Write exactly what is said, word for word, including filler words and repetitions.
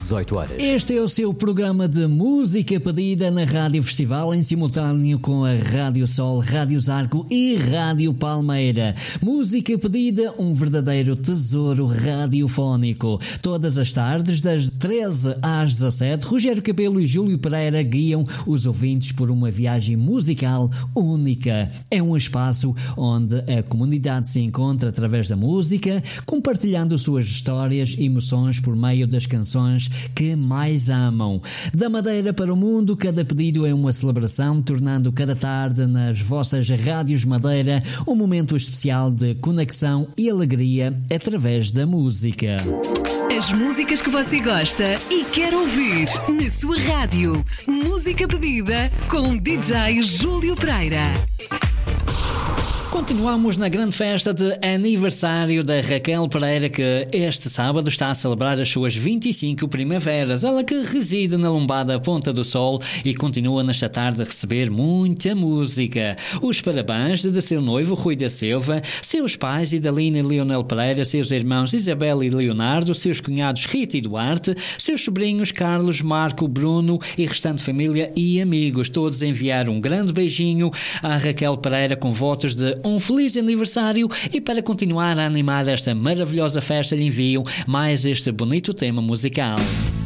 dezoito horas. Este é o seu programa de música pedida na Rádio Festival, em simultâneo com a Rádio Sol, Rádio Zarco e Rádio Palmeira. Música pedida, um verdadeiro tesouro radiofónico. Todas as tardes, das treze às dezassete, Rogério Cabelo e Júlio Pereira guiam os ouvintes por uma viagem musical única. É um espaço onde a comunidade se encontra através da música, compartilhando suas histórias e emoções por meio das canções que mais amam. Da Madeira para o mundo, cada pedido é uma celebração, tornando cada tarde nas vossas rádios Madeira um momento especial de conexão e alegria através da música. As músicas que você gosta e quer ouvir na sua rádio. Música pedida com D J Júlio Pereira. Continuamos na grande festa de aniversário da Raquel Pereira, que este sábado está a celebrar as suas vinte e cinco primaveras. Ela que reside na lombada Ponta do Sol e continua nesta tarde a receber muita música. Os parabéns de seu noivo Rui da Silva, seus pais Idalina e Leonel Pereira, seus irmãos Isabel e Leonardo, seus cunhados Rita e Duarte, seus sobrinhos Carlos, Marco, Bruno e restante família e amigos. Todos enviaram um grande beijinho à Raquel Pereira com votos de um feliz aniversário, e para continuar a animar esta maravilhosa festa lhe envio mais este bonito tema musical.